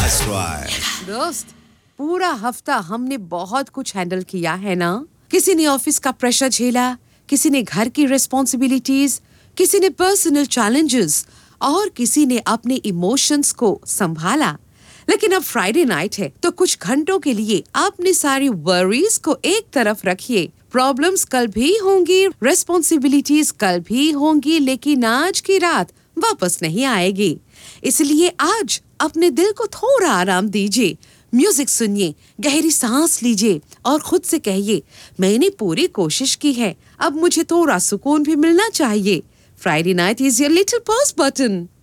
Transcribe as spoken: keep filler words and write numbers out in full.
That's right. दोस्त, पूरा हफ्ता हमने बहुत कुछ हैंडल किया है ना? किसी ने ऑफिस का प्रेशर झेला, किसी ने घर की रिस्पॉन्सिबिलिटीज, किसी ने पर्सनल चैलेंजेस और किसी ने अपने इमोशंस को संभाला। लेकिन अब फ्राइडे नाइट है, तो कुछ घंटों के लिए अपनी सारी वरीज को एक तरफ रखिए। प्रॉब्लम्स कल भी होंगी, रिस्पॉन्सिबिलिटीज कल भी होंगी, लेकिन आज की रात वापस नहीं आएगी। इसलिए आज अपने दिल को थोड़ा आराम दीजिए, म्यूजिक सुनिए, गहरी सांस लीजिए और खुद से कहिए, मैंने पूरी कोशिश की है, अब मुझे थोड़ा सुकून भी मिलना चाहिए। Friday night is your little pause button.